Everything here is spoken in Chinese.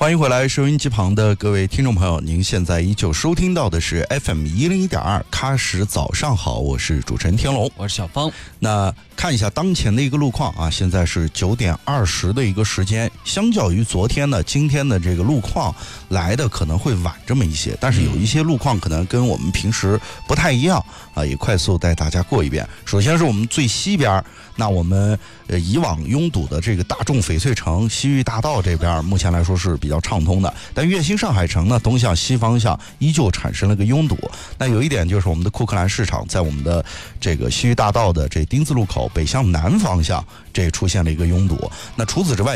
欢迎回来，收音机旁的各位听众朋友，您现在依旧收听到的是 FM101.2喀什早上好，我是主持人天龙， 我是小芳。 那看一下当前的一个路况啊，现在是9点20的一个时间，相较于昨天呢，今天的这个路况来的可能会晚这么一些，但是有一些路况可能跟我们平时不太一样啊，也快速带大家过一遍。首先是我们最西边，那我们以往拥堵的这个大众翡翠城西域大道这边，目前来说是比较畅通的，但粤新上海城呢，东向西方向依旧产生了个拥堵。那有一点就是我们的库克兰市场在我们的这个西域大道的这丁字路口北向南方向，这出现了一个拥堵。那除此之外，